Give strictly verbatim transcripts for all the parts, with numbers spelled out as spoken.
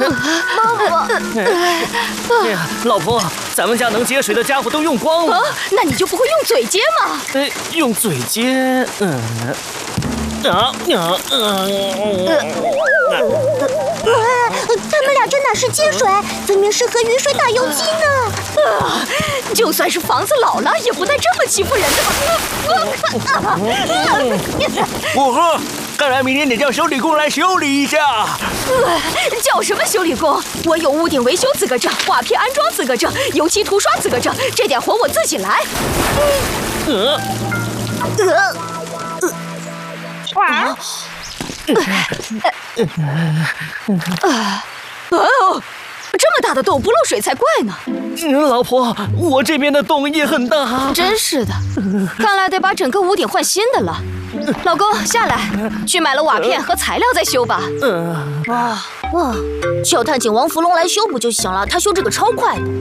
爸爸， 哎呀，老婆，咱们家能接水的家伙都用光了。 啊，那你就不会用嘴接吗？ 哎，用嘴接，嗯，啊啊嗯。 他们俩这哪是接水，分明是和雨水打游击呢！ 啊，就算是房子老了，也不带这么欺负人的吧？ 我呵，看来明天得叫修理工来修理一下。 呃，叫什么修理工？我有屋顶维修资格证、瓦片安装资格证、油漆涂刷资格证，这点活我自己来。 呃， 呃， 哇！哦，这么大的洞不漏水才怪呢！ 嗯，老婆，我这边的洞也很大。 真是的，看来得把整个屋顶换新的了。老公，下来，去买了瓦片和材料再修吧。 嗯， 哇哇，叫探警王福龙来修不就行了？他修这个超快的。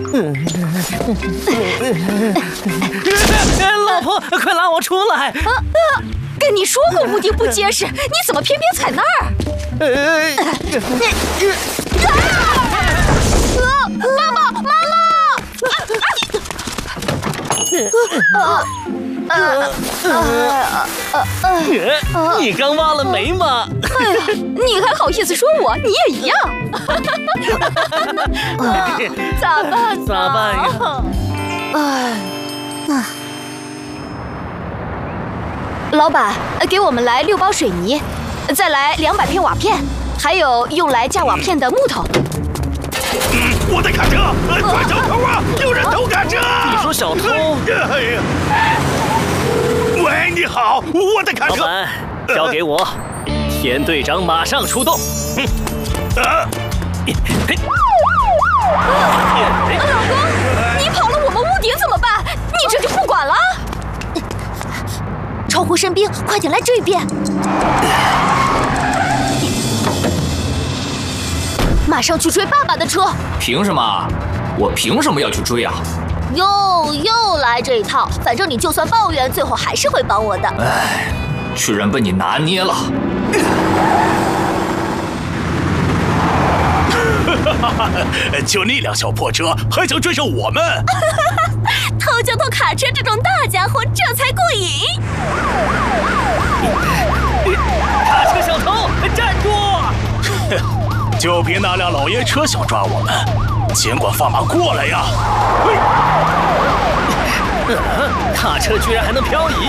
哎，老婆，快拉我出来！ 啊啊！跟你说过屋顶不结实，你怎么偏偏踩那儿？ 呃， 爸爸妈妈！你刚挖了煤吗？ 哎呀，你还好意思说我？你也一样。咋办？ 咋办呀？ 哎，啊！老板，给我们来六包水泥，再来两百片瓦片，还有用来架瓦片的木头。 嗯，我的卡车，抓小偷啊！有人偷卡车！ 你说小偷？ 哎呀！喂，你好，我的卡车。 老板，交给我，田队长马上出动。 啊！ 老公，你跑了我们屋顶怎么办？你这就不管了？ 超乎神兵，快点来这边！马上去追爸爸的车！ 凭什么？我凭什么要去追啊？ 又又来这一套，反正你就算抱怨，最后还是会帮我的。 哎，居然被你拿捏了！ 就那辆小破车，还想追上我们？ 偷就偷卡车这种大家伙，这才过瘾！ 卡车小偷，站住！ 就凭那辆老爷车想抓我们，尽管放马过来呀！ 卡车居然还能漂移！